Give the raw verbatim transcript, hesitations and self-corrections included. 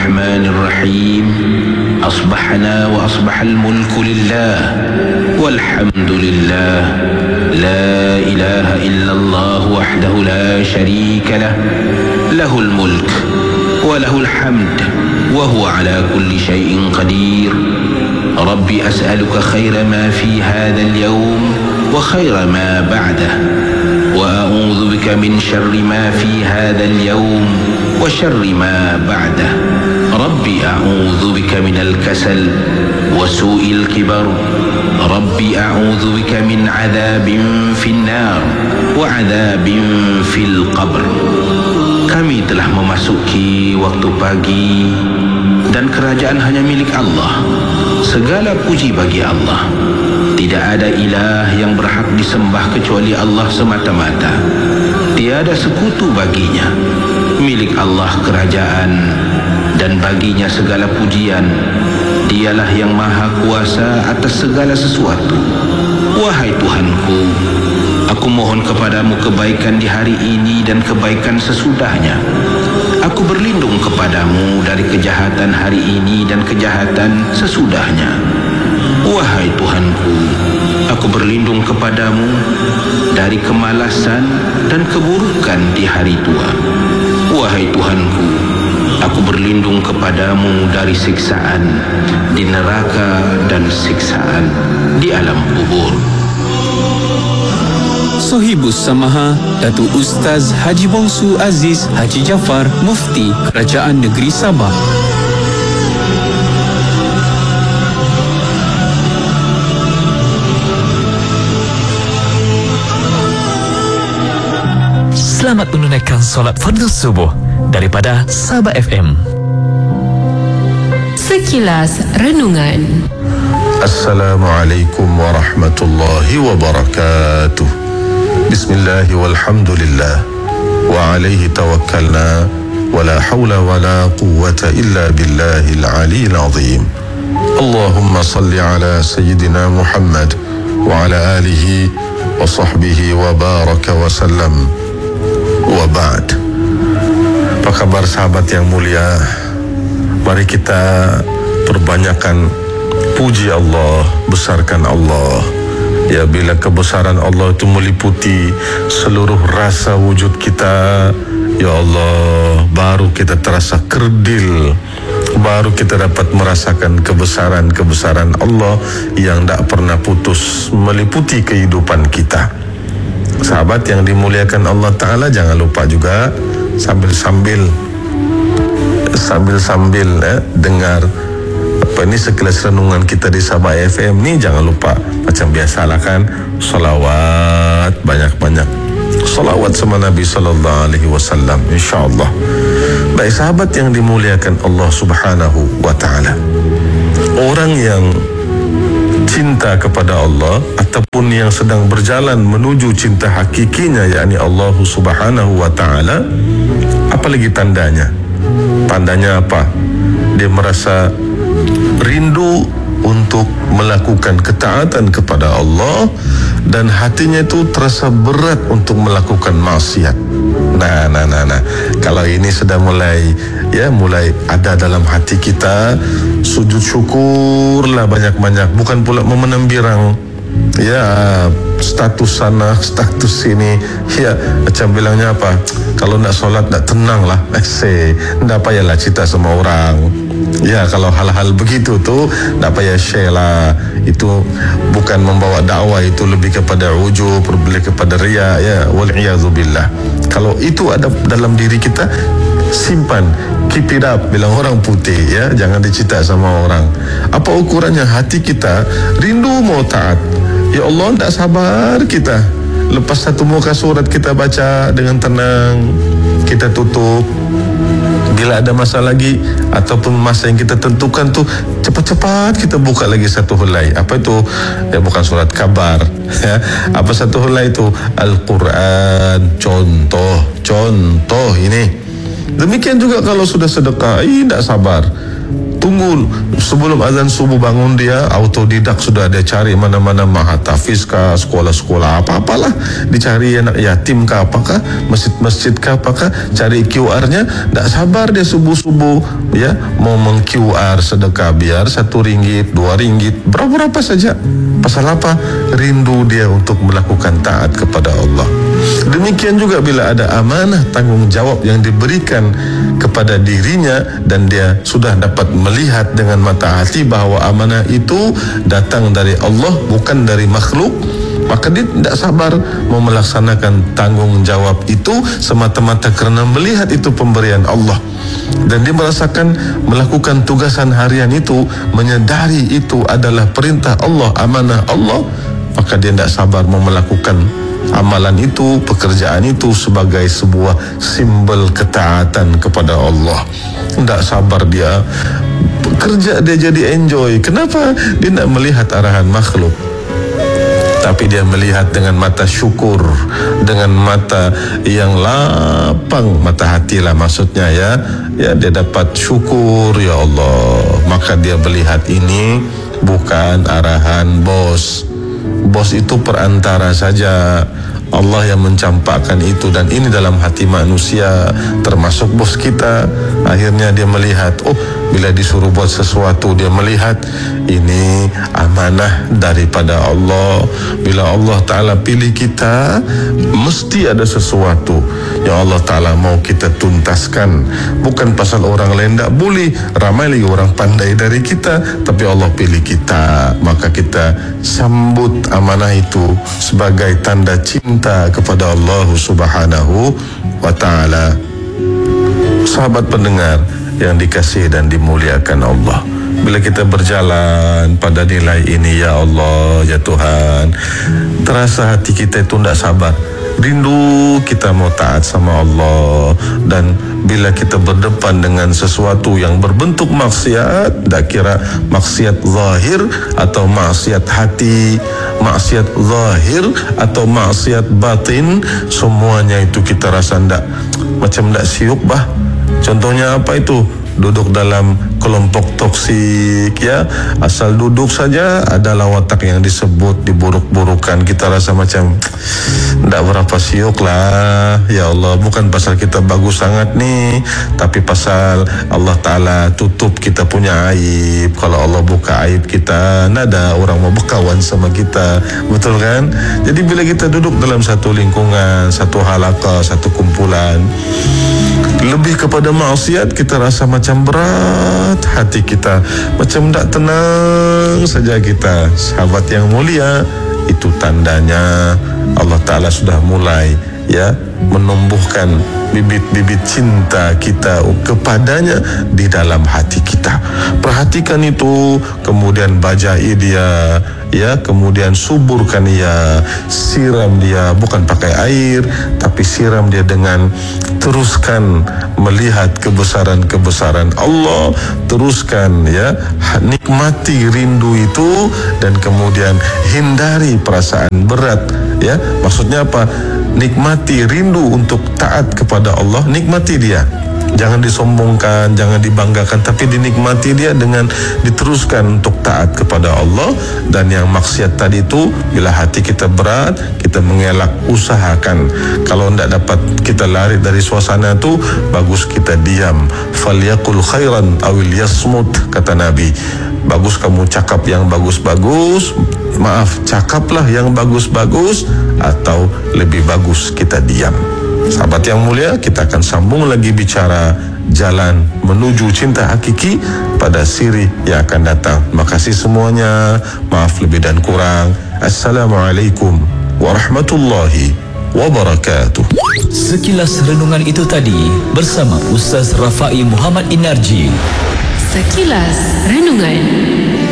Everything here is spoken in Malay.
الرحمن الرحيم أصبحنا وأصبح الملك لله والحمد لله لا إله إلا الله وحده لا شريك له له الملك وله الحمد وهو على كل شيء قدير ربي أسألك خير ما في هذا اليوم وخير ما بعده وأعوذ بك من شر ما في هذا اليوم وشر ما بعده ربي أعوذ بك من الكسل وسوء الكبر ربي أعوذ بك من عذاب في النار وعذاب في القبر. Kami telah memasuki waktu pagi dan kerajaan hanya milik Allah. Segala puji bagi Allah. Tidak ada ilah yang berhak disembah kecuali Allah semata-mata. Tiada sekutu baginya. Milik Allah kerajaan dan baginya segala pujian. Dialah yang maha kuasa atas segala sesuatu. Wahai Tuhanku, aku mohon kepadamu kebaikan di hari ini dan kebaikan sesudahnya. Aku berlindung kepadamu dari kejahatan hari ini dan kejahatan sesudahnya. Wahai Tuhanku, aku berlindung kepadamu dari kemalasan dan keburukan di hari tua. Wahai Tuhanku, aku berlindung kepadamu dari siksaan di neraka dan siksaan di alam kubur. Sohibus Samaha Datuk Ustaz Haji Bongsu Aziz Haji Jaafar Mufti Kerajaan Negeri Sabah. Selamat menunaikan solat fardu subuh daripada Sabah F M. Sekilas renungan. Assalamualaikum warahmatullahi wabarakatuh. Bismillah walhamdulillah wa alaihi tawakkalna wa la hawla wa la quwwata illa billahil aliyyil azim. Allahumma salli ala sayyidina Muhammad wa ala alihi wa sahbihi wa baraka wa sallam. Wa ba'd. Apa kabar sahabat yang mulia? Mari kita perbanyakkan puji Allah, besarkan Allah. Ya, bila kebesaran Allah itu meliputi seluruh rasa wujud kita, ya Allah, baru kita terasa kerdil, baru kita dapat merasakan kebesaran-kebesaran Allah yang tak pernah putus meliputi kehidupan kita. Sahabat yang dimuliakan Allah Ta'ala, jangan lupa juga sambil-sambil sambil-sambil eh, dengar apa ini sekilas renungan kita di Sabah F M ni, jangan lupa macam biasalah kan, solawat banyak-banyak, solawat sama Nabi Sallallahu Alaihi Wasallam, insyaAllah. Baik sahabat yang dimuliakan Allah Subhanahu Wa Ta'ala, orang yang cinta kepada Allah ataupun yang sedang berjalan menuju cinta hakikinya, yakni Allah Subhanahu Wa Ta'ala, apalagi tandanya? Tandanya apa? Dia merasa rindu untuk melakukan ketaatan kepada Allah dan hatinya itu terasa berat untuk melakukan maksiat. Nah, nah, nah, nah. Kalau ini sudah mulai, ya, mulai ada dalam hati kita, sujud syukurlah banyak-banyak. Bukan pula memenambirang, ya, status sana, status sini. Ya, macam bilangnya apa? Kalau nak solat, nak tenang lah. Eh, tak payahlah cerita sama orang. Ya, kalau hal-hal begitu tu tak payah share lah. Itu bukan membawa dakwah, itu lebih kepada ujub, lebih kepada riya, ya, wal'iyadzubillah. Kalau itu ada dalam diri kita, simpan, keep it up, bilang orang putih, ya, jangan dicerita sama orang. Apa ukurannya? Hati kita rindu mau taat, ya Allah, tak sabar kita. Lepas satu muka surat kita baca dengan tenang, kita tutup. Bila ada masa lagi ataupun masa yang kita tentukan tu, cepat-cepat kita buka lagi satu helai. Apa itu? Ya, bukan surat kabar, ya. Apa satu helai itu? Al-Quran. Contoh, contoh ini. Demikian juga kalau sudah sedekah, eh, tak sabar. Tunggu tunggu sebelum azan subuh bangun dia autodidak sudah dia cari mana-mana mahatafiz kah, sekolah-sekolah apa-apalah, dicari anak yatim kah apakah, masjid-masjid kah apakah, cari Q R-nya. Tak sabar dia subuh-subuh ya mau meng-Q R sedekah biar satu ringgit, dua ringgit, berapa-berapa saja. Pasal apa? Rindu dia untuk melakukan taat kepada Allah. Demikian juga bila ada amanah tanggungjawab yang diberikan kepada dirinya dan dia sudah dapat melihat dengan mata hati bahawa amanah itu datang dari Allah bukan dari makhluk, maka dia tidak sabar mau melaksanakan tanggungjawab itu semata-mata kerana melihat itu pemberian Allah. Dan dia merasakan melakukan tugasan harian itu, menyedari itu adalah perintah Allah, amanah Allah, maka dia tidak sabar mau melakukan amalan itu, pekerjaan itu sebagai sebuah simbol ketaatan kepada Allah. Tidak sabar dia kerja, dia jadi enjoy. Kenapa? Dia tidak melihat arahan makhluk, tapi dia melihat dengan mata syukur, dengan mata yang lapang, mata hati lah maksudnya ya. Ya dia dapat syukur, ya Allah. Maka dia melihat ini bukan arahan bos. Bos itu perantara saja. Allah yang mencampakkan itu, dan ini dalam hati manusia termasuk bos kita. Akhirnya dia melihat, oh bila disuruh buat sesuatu dia melihat ini amanah daripada Allah. Bila Allah Ta'ala pilih kita, mesti ada sesuatu yang Allah Ta'ala mau kita tuntaskan. Bukan pasal orang lain tak boleh, ramai lagi orang pandai dari kita, tapi Allah pilih kita, maka kita sambut amanah itu sebagai tanda cinta kepada Allah Subhanahu wa Ta'ala. Sahabat pendengar yang dikasihi dan dimuliakan Allah, bila kita berjalan pada nilai ini, ya Allah, ya Tuhan, terasa hati kita itu tidak sabar, rindu kita mau taat sama Allah. Dan bila kita berdepan dengan sesuatu yang berbentuk maksiat, tak kira maksiat zahir atau maksiat hati, maksiat zahir atau maksiat batin, semuanya itu kita rasa tak, macam tak siuk bah. Contohnya apa itu? Duduk dalam kelompok toksik ya, asal duduk saja adalah watak yang disebut diburuk-burukan. Kita rasa macam tidak berapa siuk lah, ya Allah. Bukan pasal kita bagus sangat nih, tapi pasal Allah Ta'ala tutup kita punya aib. Kalau Allah buka aib kita, tidak ada orang mau berkawan sama kita, betul kan? Jadi bila kita duduk dalam satu lingkungan, satu halaqah, satu kumpulan, lebih kepada maksiat, kita rasa macam berat hati kita, macam tak tenang saja kita. Sahabat yang mulia, itu tandanya Allah Ta'ala sudah mulai ya menumbuhkan bibit-bibit cinta kita kepadanya di dalam hati kita. Perhatikan itu, kemudian bajai dia ya, kemudian suburkan dia, siram dia, bukan pakai air tapi siram dia dengan teruskan melihat kebesaran-kebesaran Allah, teruskan ya nikmati rindu itu, dan kemudian hindari perasaan berat ya. Maksudnya apa? Nikmati rindu untuk taat kepada Allah, nikmati dia, jangan disombongkan, jangan dibanggakan, tapi dinikmati dia dengan diteruskan untuk taat kepada Allah. Dan yang maksiat tadi itu, bila hati kita berat, kita mengelak, usahakan. Kalau tidak dapat kita lari dari suasana itu, bagus kita diam. Falyaqul khairan awil yasmut, kata Nabi. Bagus kamu cakap yang bagus-bagus, maaf, cakaplah yang bagus-bagus, atau lebih bagus kita diam. Sahabat yang mulia, kita akan sambung lagi bicara jalan menuju cinta hakiki pada siri yang akan datang. Terima kasih semuanya, maaf lebih dan kurang. Assalamualaikum warahmatullahi wabarakatuh. Sekilas renungan itu tadi bersama Ustaz Rafai Muhammad Inarji. Sekilas Renungan.